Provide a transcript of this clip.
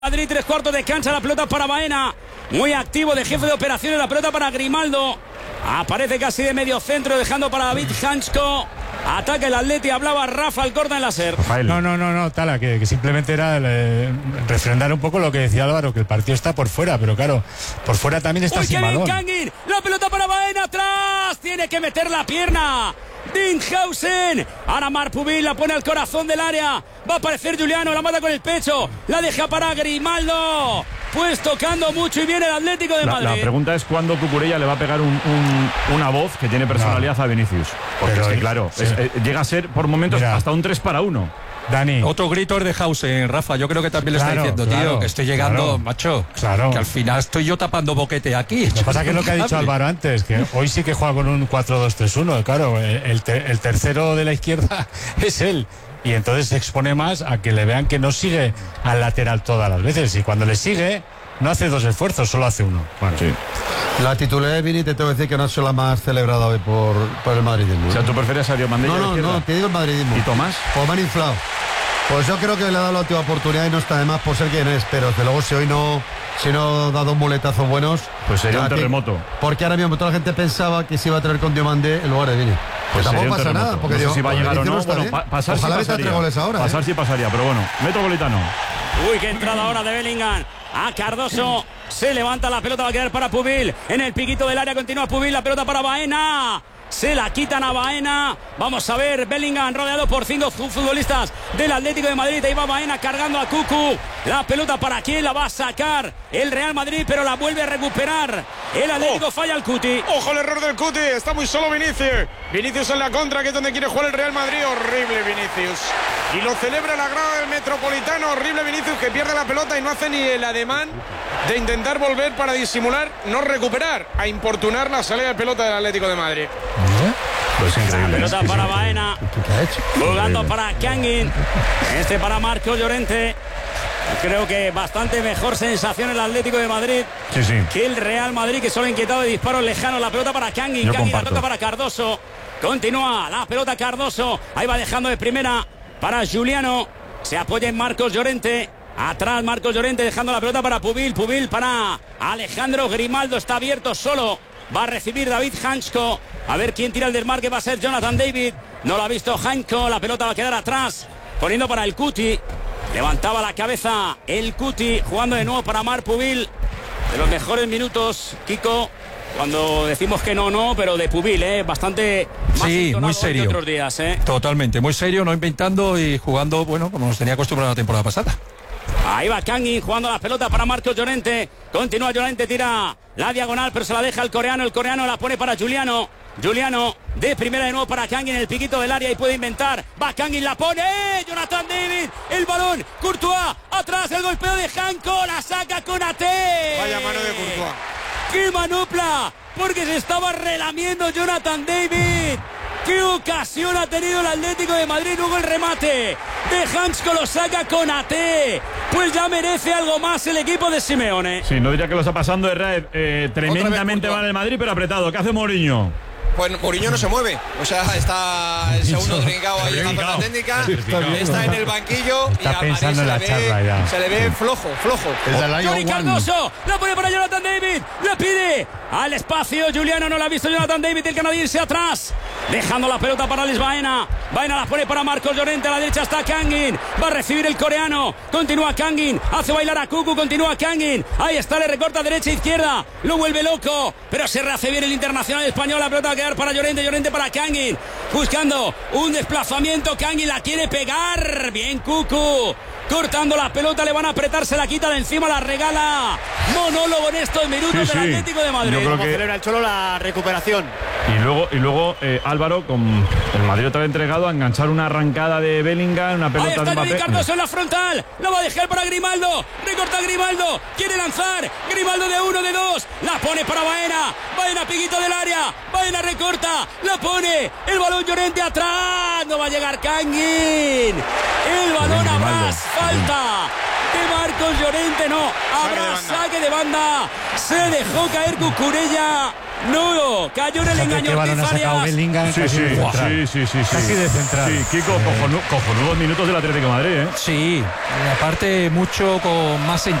Madrid, 3/4 de cancha, la pelota para Baena, muy activo de jefe de operaciones, la pelota para Grimaldo, aparece casi de medio centro, dejando para David Hansko, ataca el Atleti, hablaba Rafa Alcorta en la SER. No, Tala, que simplemente era refrendar un poco lo que decía Álvaro, que el partido está por fuera, pero claro, por fuera también está sin balón. Kangin, la pelota para Baena, atrás, tiene que meter la pierna. Dinghausen, ahora Marpubil la pone al corazón del área, va a aparecer Juliano, la mata con el pecho, la deja para Grimaldo, pues tocando mucho y viene el Atlético de Madrid. La pregunta es cuándo Cucurella le va a pegar una voz que tiene personalidad a Vinicius, porque es que claro, llega a ser por momentos hasta un 3-1. Dani. Otro grito es de Hausen, Rafa. Yo creo que también le está diciendo, tío, que estoy llegando, macho. Claro. Que al final estoy yo tapando boquete aquí. Lo que pasa es que es lo que ha dicho Álvaro antes, que hoy sí que juega con un 4-2-3-1. Claro, el tercero de la izquierda es él. Y entonces se expone más a que le vean que no sigue al lateral todas las veces. Y cuando le sigue, no hace dos esfuerzos, solo hace uno. Bueno, sí. La titularidad de Vini, te tengo que decir que no ha sido la más celebrada hoy por el madridismo. O sea, ¿tú prefieres a Diomandé? No, te digo el madridismo. ¿Y Tomás? Pues me han inflado. Pues yo creo que le ha dado la última oportunidad y no está de más por ser quien es, pero desde luego si no da dos muletazos buenos, pues sería un terremoto. Porque ahora mismo toda la gente pensaba que se iba a traer con Diomandé en lugar de Vini. Pues tampoco pasa nada, porque no sé si va a llegar o no. Bueno, pasar ojalá sí pasaría. 3 goles ahora. Pasar sí pasaría, pero bueno, Metropolitano. Uy, qué entrada ahora de Bellingham. A Cardoso, se levanta la pelota, va a quedar para Pubil. En el piquito del área continúa Pubil, la pelota para Baena. Se la quitan a Baena. Vamos a ver, Bellingham rodeado por 5 futbolistas del Atlético de Madrid. Ahí va Baena cargando a Cucu. La pelota para quién, la va a sacar el Real Madrid, pero la vuelve a recuperar el Atlético. Falla el Cuti. Ojo el error del Cuti, está muy solo Vinicius. Vinicius en la contra, que es donde quiere jugar el Real Madrid. Horrible Vinicius. Y lo celebra la grada del Metropolitano. Horrible Vinicius, que pierde la pelota y no hace ni el ademán de intentar volver para disimular, no recuperar, a importunar la salida de pelota del Atlético de Madrid. Pues increíble. Pelota para Baena, jugando para Kangin, para Marcos Llorente. Creo que bastante mejor sensación el Atlético de Madrid que el Real Madrid, que solo ha inquietado de disparos lejanos. La pelota para Kangin, la pelota para Cardoso. Continúa la pelota Cardoso, ahí va dejando de primera para Juliano, se apoya en Marcos Llorente. Atrás Marcos Llorente dejando la pelota para Pubil para Alejandro Grimaldo, está abierto solo. Va a recibir David Hansko. A ver quién tira el desmarque. Va a ser Jonathan David. No lo ha visto Hansko. La pelota va a quedar atrás. Poniendo para el Cuti. Levantaba la cabeza el Cuti. Jugando de nuevo para Marc Pubil. De los mejores minutos, Kiko. Cuando decimos que no, pero de Pubil, bastante más muy serio. Que otros días, Totalmente, muy serio, no inventando y jugando, bueno, como nos tenía acostumbrado la temporada pasada. Ahí va Kangin jugando la pelota para Marcos Llorente. Continúa Llorente, tira la diagonal, pero se la deja el coreano. El coreano la pone para Juliano. Juliano de primera de nuevo para Kangin en el piquito del área y puede inventar. Va Kangin, la pone. Jonathan David, el balón. Courtois, atrás el golpeo de Hanko. La saca con AT. Vaya mano de Courtois. ¡Qué manopla! Porque se estaba relamiendo Jonathan David. ¡Qué ocasión ha tenido el Atlético de Madrid! Luego el remate de Hansko, lo saca con AT. Pues ya merece algo más el equipo de Simeone. Sí, no diría que lo está pasando tremendamente mal el Madrid, pero apretado. ¿Qué hace Mourinho? Pues Mourinho no se mueve, o sea, está el segundo trincado ahí en la zona técnica, está en el banquillo y a Madrid se le ve flojo. Johnny Cardoso, la pone para Jonathan David, la pide al espacio, Juliano no la ha visto Jonathan David, el canadiense atrás, dejando la pelota para Alex Baena, Baena la pone para Marcos Llorente, a la derecha está Kangin, va a recibir el coreano, continúa Kangin, hace bailar a Cucu, continúa Kangin, ahí está, le recorta derecha e izquierda, lo vuelve loco, pero se rehace bien el internacional español, la pelota va a quedar para Llorente para Kangin, buscando un desplazamiento, Kangin la quiere pegar, bien Cucu, cortando la pelota, le van a apretar, se la quita de encima, la regala, monólogo en estos minutos del Atlético de Madrid. Yo creo que celebra el Cholo la recuperación. Y luego Álvaro, con el Madrid otra vez entregado a enganchar una arrancada de Bellingham, una pelota. Ahí está de Mbappé. Cardoso en la frontal, la va a dejar para Grimaldo, recorta Grimaldo, quiere lanzar, Grimaldo de 1, de 2, la pone para Baena piquito del área, Baena recorta, la pone, el balón Llorente atrás, no va a llegar Kangin, el balón habrá falta de Marcos Llorente, no, habrá saque de banda, se dejó caer Cucurella. Nudo, cayó en el engaño. ¿Qué balón ha sacado Bellingham? Sí, casi de central. Sí, Kiko, cojonudos minutos del Atlético de Madrid, ¿eh? Sí, aparte mucho con más